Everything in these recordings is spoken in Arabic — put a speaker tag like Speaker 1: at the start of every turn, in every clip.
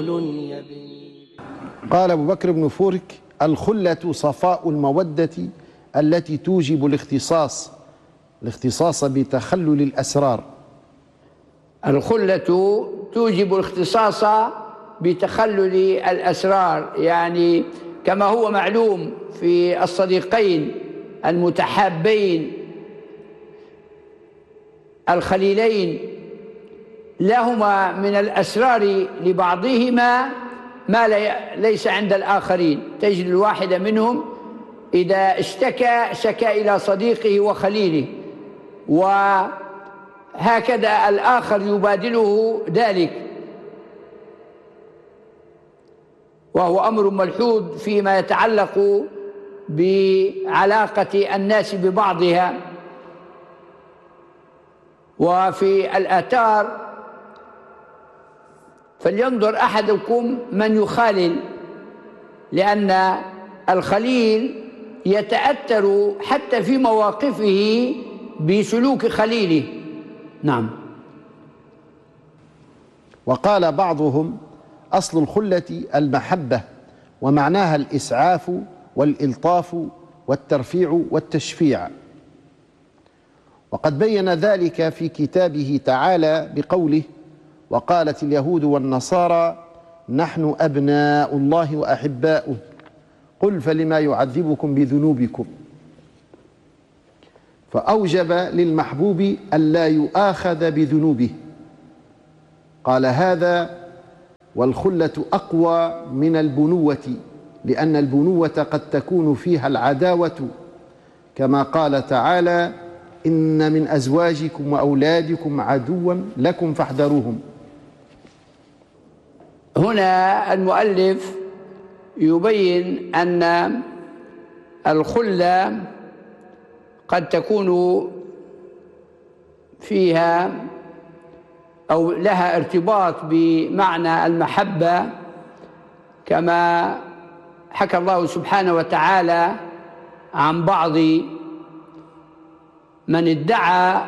Speaker 1: يبني.
Speaker 2: قال أبو بكر بن فورك: الخلة صفاء المودة التي توجب الاختصاص بتخلل الأسرار.
Speaker 3: الخلة توجب الاختصاص بتخلل الأسرار، يعني كما هو معلوم في الصديقين المتحابين الخليلين لهما من الأسرار لبعضهما ما ليس عند الآخرين. تجد الواحد منهم إذا شكى إلى صديقه وخليله، وهكذا الآخر يبادله ذلك، وهو أمر ملحوظ فيما يتعلق بعلاقة الناس ببعضها. وفي الآثار: فلينظر أحدكم من يخالل، لأن الخليل يتأثر حتى في مواقفه بسلوك خليله. نعم.
Speaker 2: وقال بعضهم: أصل الخلة المحبة، ومعناها الإسعاف والإلطاف والترفيع والتشفيع. وقد بين ذلك في كتابه تعالى بقوله: وقالت اليهود والنصارى نحن أبناء الله وأحباؤه قل فلما يعذبكم بذنوبكم. فأوجب للمحبوب ألا يؤاخذ بذنوبه. قال: هذا والخلة أقوى من البنوة، لأن البنوة قد تكون فيها العداوة، كما قال تعالى: إن من أزواجكم وأولادكم عدوا لكم فاحذروهم.
Speaker 3: هنا المؤلف يبين أن الخلة قد تكون فيها أو لها ارتباط بمعنى المحبة، كما حكى الله سبحانه وتعالى عن بعض من ادعى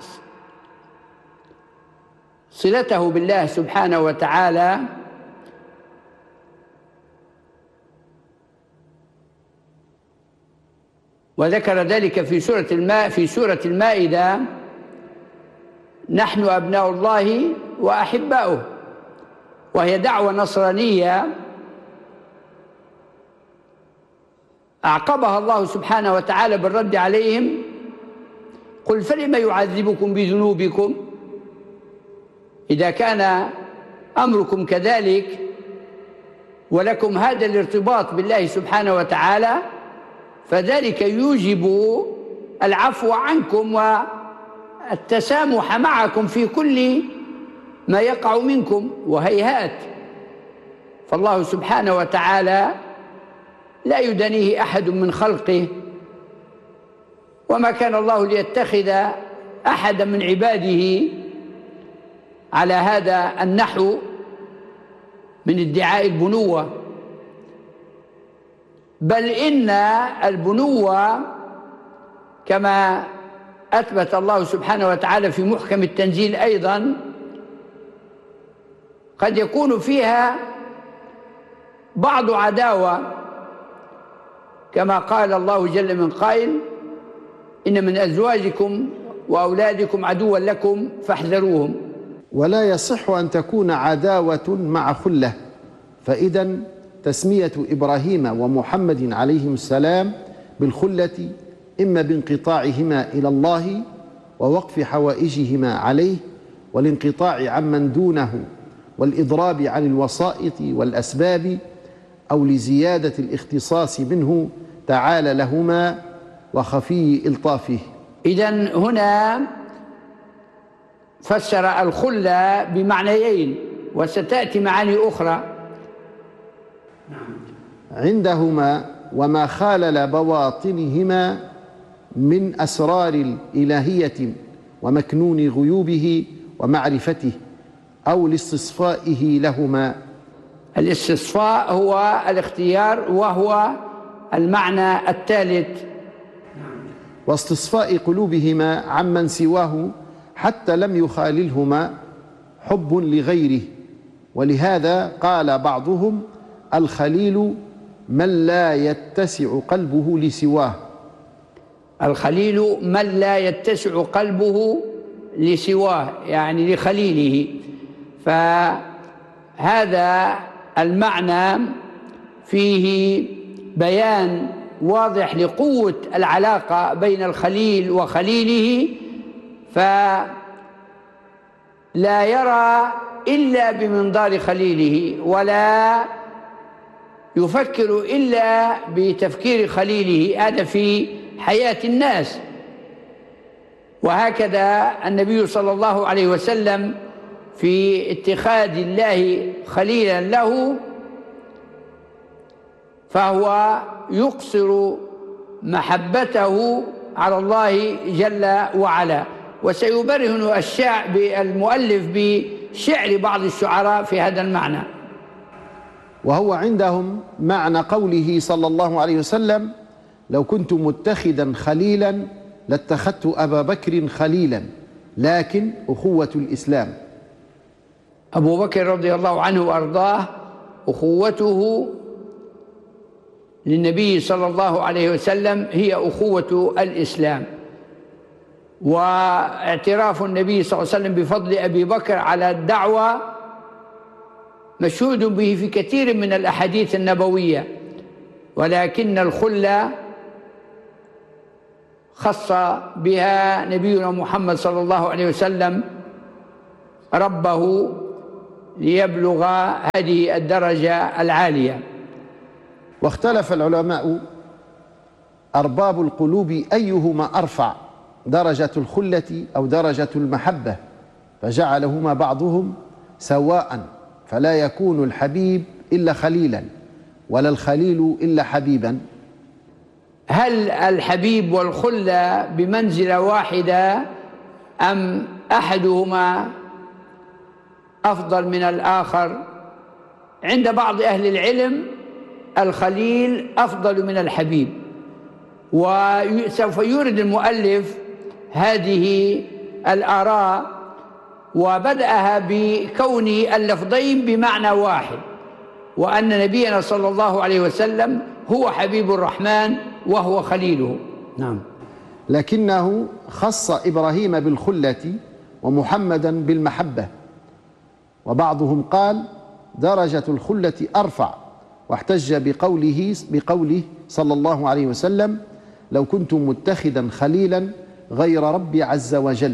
Speaker 3: صلته بالله سبحانه وتعالى، وذكر ذلك في سورة المائدة: نحن أبناء الله وأحباؤه، وهي دعوة نصرانية أعقبها الله سبحانه وتعالى بالرد عليهم: قل فلم يعذبكم بذنوبكم. إذا كان أمركم كذلك ولكم هذا الارتباط بالله سبحانه وتعالى، فذلك يوجب العفو عنكم والتسامح معكم في كل ما يقع منكم. وهيهات، فالله سبحانه وتعالى لا يدانيه أحد من خلقه، وما كان الله ليتخذ أحدا من عباده على هذا النحو من ادعاء البنوة، بل إن البنوة كما أثبت الله سبحانه وتعالى في محكم التنزيل أيضا قد يكون فيها بعض عداوة، كما قال الله جل من قائل: إن من أزواجكم وأولادكم عدوا لكم فاحذروهم.
Speaker 2: ولا يصح أن تكون عداوة مع خلة، فإذا تسمية إبراهيم ومحمد عليهم السلام بالخلة إما بانقطاعهما إلى الله ووقف حوائجهما عليه، والانقطاع عمن دونه والإضراب عن الوسائط والأسباب، أو لزيادة الاختصاص منه تعالى لهما وخفي إلطافه.
Speaker 3: إذن هنا فسر الخلة بمعنيين، وستأتي معاني أخرى.
Speaker 2: عندهما وما خالل بواطنهما من أسرار الإلهية ومكنون غيوبه ومعرفته، أو لاستصفائه لهما.
Speaker 3: الاستصفاء هو الاختيار، وهو المعنى الثالث.
Speaker 2: واستصفاء قلوبهما عمن سواه حتى لم يخاللهما حب لغيره، ولهذا قال بعضهم: الخليل من لا يتسع قلبه لسواه.
Speaker 3: الخليل من لا يتسع قلبه لسواه، يعني لخليله. فهذا المعنى فيه بيان واضح لقوة العلاقة بين الخليل وخليله، فلا يرى إلا بمنظار خليله، ولا يفكر إلا بتفكير خليله. هذا في حياة الناس. وهكذا النبي صلى الله عليه وسلم في اتخاذ الله خليلا له، فهو يقصر محبته على الله جل وعلا. وسيبرهن المؤلف بشعر بعض الشعراء في هذا المعنى.
Speaker 2: وهو عندهم معنى قوله صلى الله عليه وسلم: لو كنت متخذا خليلا لاتخذت أبا بكر خليلا، لكن أخوة الإسلام.
Speaker 3: أبو بكر رضي الله عنه وأرضاه أخوته للنبي صلى الله عليه وسلم هي أخوة الإسلام. واعتراف النبي صلى الله عليه وسلم بفضل أبي بكر على الدعوة مشهود به في كثير من الأحاديث النبوية، ولكن الخلة خص بها نبينا محمد صلى الله عليه وسلم ربه ليبلغ هذه الدرجة العالية.
Speaker 2: واختلف العلماء أرباب القلوب أيهما أرفع، درجة الخلة أو درجة المحبة، فجعلهما بعضهم سواء، فلا يكون الحبيب إلا خليلا ولا الخليل إلا حبيبا.
Speaker 3: هل الحبيب والخلة بمنزلة واحدة أم أحدهما أفضل من الآخر؟ عند بعض أهل العلم الخليل أفضل من الحبيب، وسوف يورد المؤلف هذه الآراء، وبدأها بكون اللفظين بمعنى واحد، وأن نبينا صلى الله عليه وسلم هو حبيب الرحمن وهو خليله. نعم.
Speaker 2: لكنه خص إبراهيم بالخلة ومحمدا بالمحبة، وبعضهم قال درجة الخلة أرفع، واحتج بقوله صلى الله عليه وسلم: لو كنت متخذا خليلا غير ربي عز وجل،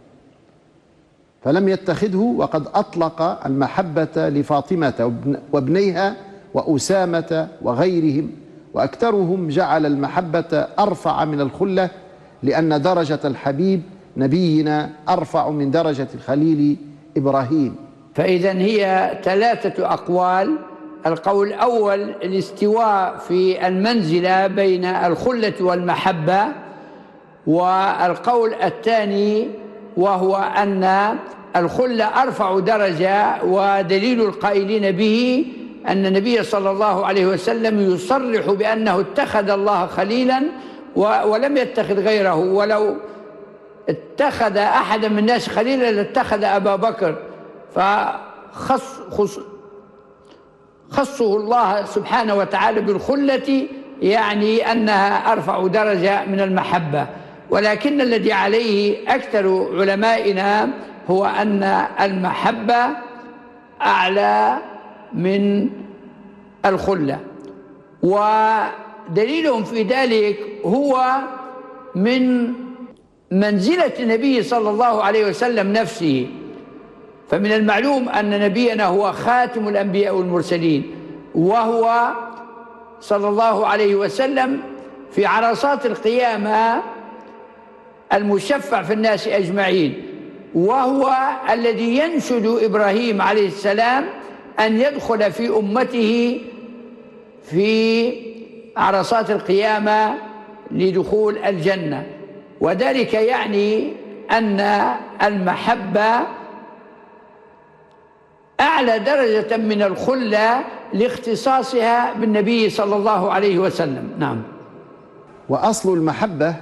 Speaker 2: فلم يتخذه، وقد أطلق المحبة لفاطمة وابنيها وأسامة وغيرهم، وأكثرهم جعل المحبة أرفع من الخلة، لأن درجة الحبيب نبينا أرفع من درجة الخليل إبراهيم.
Speaker 3: فإذا هي ثلاثة أقوال. القول الأول الاستواء في المنزلة بين الخلة والمحبة، والقول الثاني وهو أن الخلة أرفع درجة، ودليل القائلين به أن النبي صلى الله عليه وسلم يصرح بأنه اتخذ الله خليلا ولم يتخذ غيره، ولو اتخذ أحدا من الناس خليلا لاتخذ أبا بكر، خصه الله سبحانه وتعالى بالخلة، يعني أنها أرفع درجة من المحبة. ولكن الذي عليه أكثر علمائنا هو أن المحبة أعلى من الخلة، ودليلهم في ذلك هو من منزلة النبي صلى الله عليه وسلم نفسه. فمن المعلوم أن نبينا هو خاتم الأنبياء والمرسلين، وهو صلى الله عليه وسلم في عرصات القيامة المشفع في الناس أجمعين، وهو الذي ينشد إبراهيم عليه السلام أن يدخل في أمته في عرصات القيامة لدخول الجنة. وذلك يعني أن المحبة أعلى درجة من الخلة لاختصاصها بالنبي صلى الله عليه وسلم. نعم.
Speaker 2: وأصل المحبة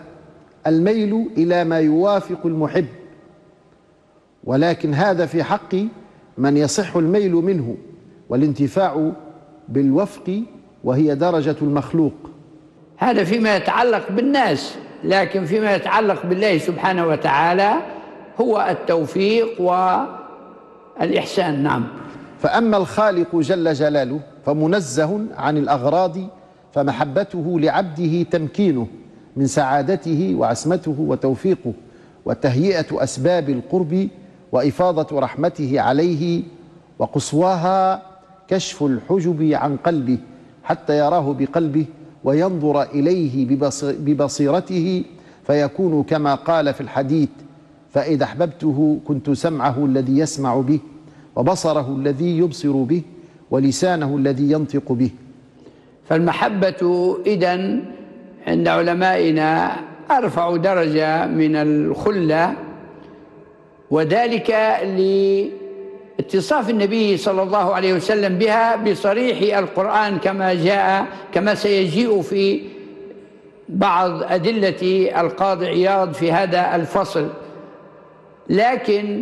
Speaker 2: الميل إلى ما يوافق المحب، ولكن هذا في حق من يصح الميل منه والانتفاع بالوفق، وهي درجة المخلوق.
Speaker 3: هذا فيما يتعلق بالناس، لكن فيما يتعلق بالله سبحانه وتعالى هو التوفيق والإحسان. نعم.
Speaker 2: فأما الخالق جل جلاله فمنزه عن الأغراض، فمحبته لعبده تمكينه من سعادته وعصمته وتوفيقه وتهيئة أسباب القرب وإفاضة رحمته عليه، وقصواها كشف الحجب عن قلبه حتى يراه بقلبه وينظر إليه ببصيرته، فيكون كما قال في الحديث: فإذا أحببته كنت سمعه الذي يسمع به، وبصره الذي يبصر به، ولسانه الذي ينطق به.
Speaker 3: فالمحبة إذن عند علمائنا أرفع درجة من الخلة، وذلك لاتصاف النبي صلى الله عليه وسلم بها بصريح القرآن كما سيجيء في بعض أدلة القاضي عياض في هذا الفصل. لكن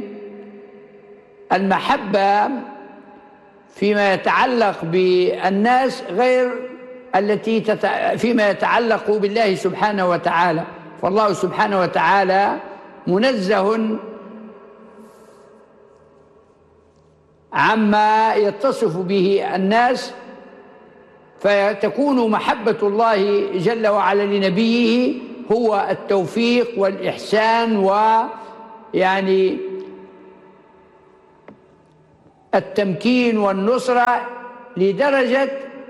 Speaker 3: المحبة فيما يتعلق بالناس غير التي فيما يتعلق بالله سبحانه وتعالى، فالله سبحانه وتعالى منزه عما يتصف به الناس، فتكون محبة الله جل وعلا لنبيه هو التوفيق والإحسان ويعني التمكين والنصرة، لدرجة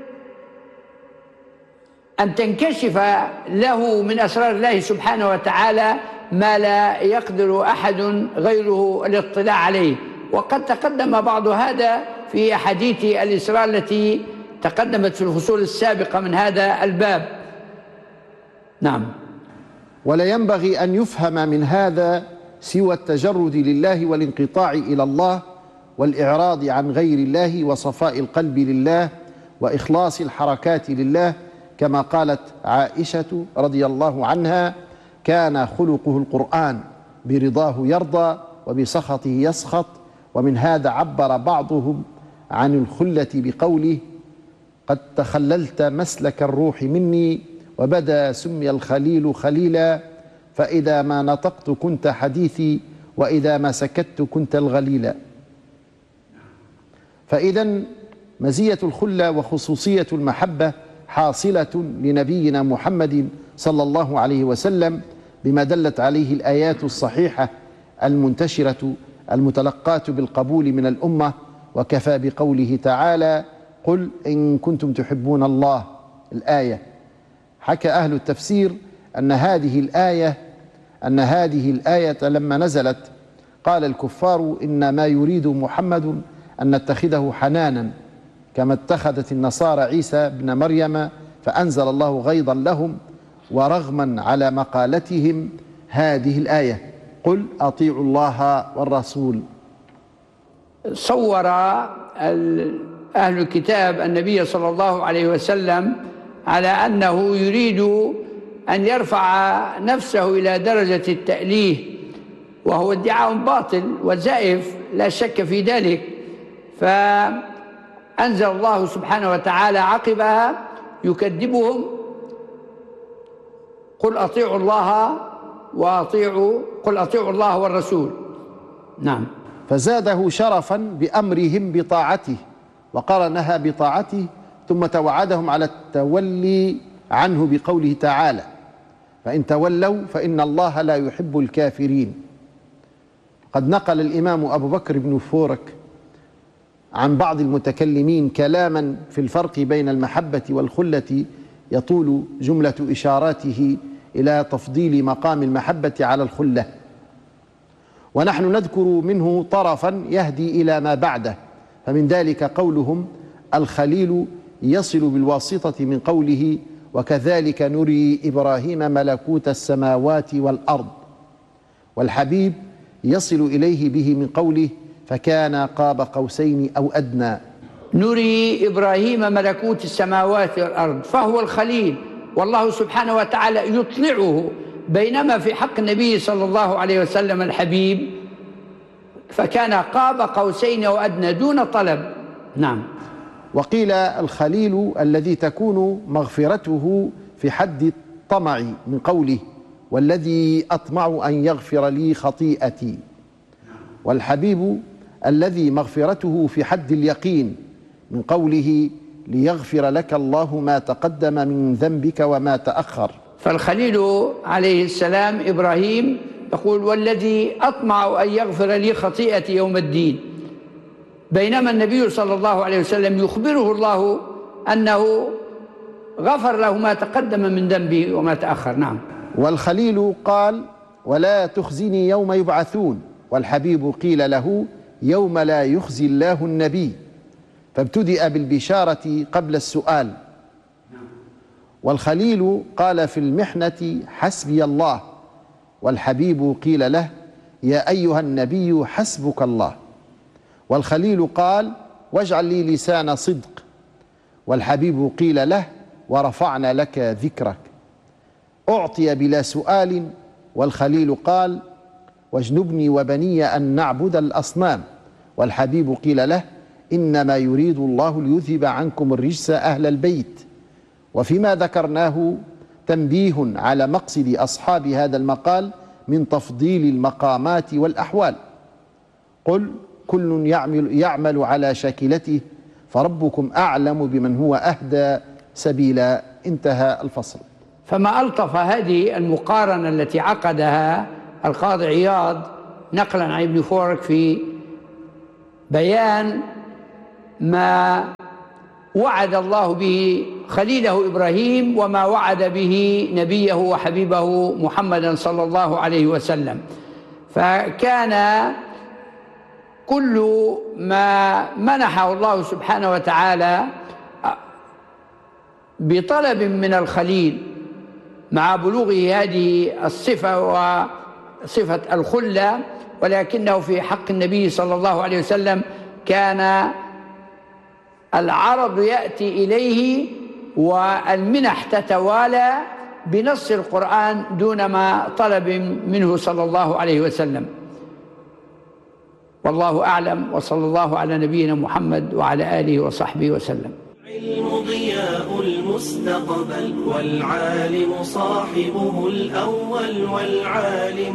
Speaker 3: أن تنكشف له من أسرار الله سبحانه وتعالى ما لا يقدر أحد غيره الاطلاع عليه. وقد تقدم بعض هذا في أحاديث الإسراء التي تقدمت في الفصول السابقة من هذا الباب. نعم.
Speaker 2: ولا ينبغي أن يفهم من هذا سوى التجرد لله والانقطاع إلى الله والإعراض عن غير الله وصفاء القلب لله وإخلاص الحركات لله، كما قالت عائشة رضي الله عنها: كان خلقه القرآن، برضاه يرضى وبسخطه يسخط. ومن هذا عبر بعضهم عن الخلة بقوله: قد تخللت مسلك الروح مني، وبدا سمي الخليل خليلا، فإذا ما نطقت كنت حديثي، وإذا ما سكت كنت الغليلا. فإذا مزية الخلة وخصوصية المحبة حاصلة لنبينا محمد صلى الله عليه وسلم بما دلت عليه الآيات الصحيحة المنتشرة المتلقاة بالقبول من الأمة، وكفى بقوله تعالى: قل إن كنتم تحبون الله. الآية. حكى أهل التفسير أن هذه الآية لما نزلت قال الكفار: إن ما يريد محمد أن نتخذه حنانا كما اتخذت النصارى عيسى بن مريم، فأنزل الله غيظا لهم ورغما على مقالتهم هذه الآية: قل أطيعوا الله والرسول.
Speaker 3: صور أهل الكتاب النبي صلى الله عليه وسلم على أنه يريد أن يرفع نفسه إلى درجة التأليه، وهو ادعاء باطل وزائف لا شك في ذلك. فأنزل الله سبحانه وتعالى عقبها يكذبهم: قل أطيعوا الله قل أطيعوا الله والرسول. نعم.
Speaker 2: فزاده شرفا بأمرهم بطاعته، وقرنها بطاعته، ثم توعدهم على التولي عنه بقوله تعالى: فإن تولوا فإن الله لا يحب الكافرين. قد نقل الإمام أبو بكر بن فورك عن بعض المتكلمين كلاما في الفرق بين المحبة والخلة يطول جملة إشاراته إلى تفضيل مقام المحبة على الخلة، ونحن نذكر منه طرفا يهدي إلى ما بعده. فمن ذلك قولهم: الخليل يصل بالواسطة من قوله: وكذلك نري إبراهيم ملكوت السماوات والأرض، والحبيب يصل إليه به من قوله: فكان قاب قوسين أو أدنى.
Speaker 3: نري إبراهيم ملكوت السماوات والأرض، فهو الخليل، والله سبحانه وتعالى يطلعه، بينما في حق النبي صلى الله عليه وسلم الحبيب فكان قاب قوسين أو أدنى دون طلب. نعم.
Speaker 2: وقيل الخليل الذي تكون مغفرته في حد الطمع من قوله والذي أطمع أن يغفر لي خطيئتي، والحبيب الذي مغفرته في حد اليقين من قوله ليغفر لك الله ما تقدم من ذنبك وما تأخر.
Speaker 3: فالخليل عليه السلام إبراهيم يقول والذي أطمع أن يغفر لي خطيئتي يوم الدين، بينما النبي صلى الله عليه وسلم يخبره الله أنه غفر له ما تقدم من ذنبه وما تأخر. نعم.
Speaker 2: والخليل قال ولا تخزني يوم يبعثون، والحبيب قيل له يوم لا يخزي الله النبي، فابتدأ بالبشارة قبل السؤال. والخليل قال في المحنة حسبي الله، والحبيب قيل له يا أيها النبي حسبك الله. والخليل قال واجعل لي لسان صدق، والحبيب قيل له ورفعنا لك ذكرك. أعطي بلا سؤال، والخليل قال واجنبني وبني أن نعبد الأصنام، والحبيب قيل له إنما يريد الله ليذهب عنكم الرجس أهل البيت. وفيما ذكرناه تنبيه على مقصد أصحاب هذا المقال من تفضيل المقامات والأحوال. قل كل يعمل على شاكلته فربكم أعلم بمن هو أهدى سبيلا. انتهى الفصل.
Speaker 3: فما ألطف هذه المقارنة التي عقدها القاضي عياض نقلا عن ابن فورك في بيان ما وعد الله به خليله إبراهيم وما وعد به نبيه وحبيبه محمدا صلى الله عليه وسلم. فكان كل ما منحه الله سبحانه وتعالى بطلب من الخليل مع بلوغه هذه الصفة وصفة الخلة، ولكنه في حق النبي صلى الله عليه وسلم كان العرض يأتي إليه والمنح تتوالى بنص القرآن دون ما طلب منه صلى الله عليه وسلم. والله أعلم، وصلى الله على نبينا محمد وعلى آله وصحبه وسلم.
Speaker 1: العلم ضياء المستقبل، والعالم صاحبه الأول، والعالم